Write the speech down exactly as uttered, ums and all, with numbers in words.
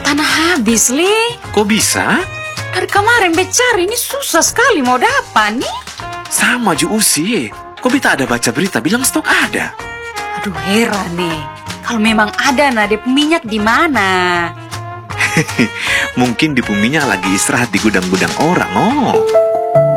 tanah habis, Li. Kok bisa? Dari kemarin becari ini susah sekali mau dapat nih. Sama Ju Usi. Kok Beta ada baca berita bilang stok ada? Aduh heran nih. Kalau memang ada nah dep minyak di mana? Mungkin di minyak lagi istirahat di gudang-gudang orang, oh.